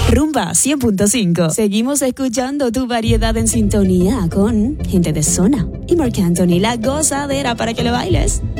Rumba 100.5. Seguimos escuchando tu variedad en sintonía con Gente de Zona y Marc Anthony, la gozadera para que lo bailes.